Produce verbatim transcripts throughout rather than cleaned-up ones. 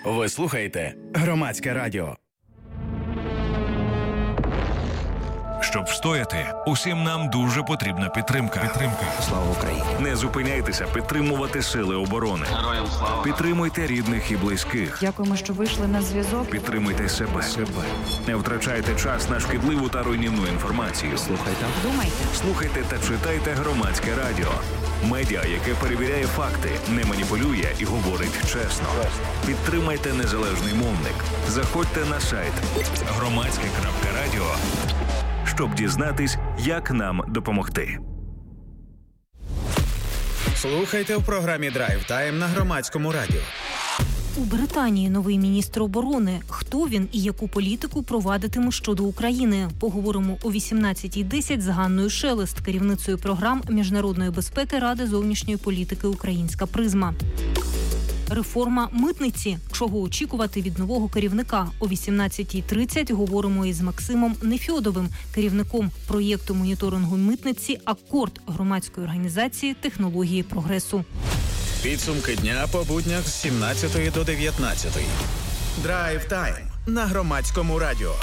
Ви слухаєте Громадське радіо. Щоб встояти, усім нам дуже потрібна підтримка. Підтримка. Слава Україні! Не зупиняйтеся підтримувати сили оборони. Героям слава! Підтримуйте рідних і близьких. Дякуємо, що вийшли на зв'язок. Підтримуйте себе. себе. Не втрачайте час на шкідливу та руйнівну інформацію. Слухайте. Думайте. Слухайте та читайте Громадське радіо. Медіа, яке перевіряє факти, не маніпулює і говорить чесно. Підтримайте незалежний мовник. Заходьте на сайт громадське крапка радіо, щоб дізнатись, як нам допомогти. Слухайте в програмі Драйв Тайм на Громадському радіо. У Британії новий міністр оборони. Хто він і яку політику провадитиме щодо України? Поговоримо о вісімнадцятій десять з Ганною Шелест, керівницею програм міжнародної безпеки Ради зовнішньої політики «Українська призма». Реформа митниці. Чого очікувати від нового керівника? О вісімнадцятій тридцять говоримо із Максимом Нефьодовим, керівником проєкту моніторингу митниці «Аккорд» громадської організації «Технології прогресу». Підсумки дня по буднях з сімнадцятої до дев'ятнадцятої. Драйв Тайм на Громадському радіо.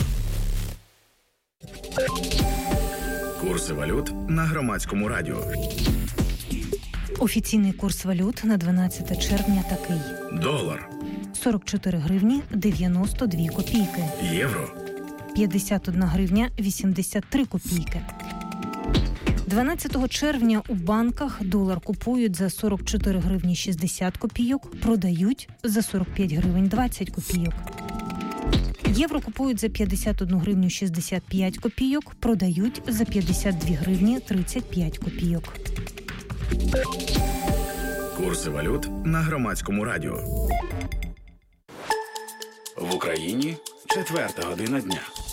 Курси валют на Громадському радіо. Офіційний курс валют на дванадцяте червня такий. Долар. сорок чотири гривні дев'яносто дві копійки. Євро. п'ятдесят одна гривня вісімдесят три копійки. дванадцятого червня у банках долар купують за сорок чотири гривні шістдесят копійок, продають за сорок п'ять гривень двадцять копійок. Євро купують за п'ятдесят одну гривню шістдесят п'ять копійок, продають за п'ятдесят дві гривні тридцять п'ять копійок. Курси валют на Громадському радіо. В Україні четверта година дня.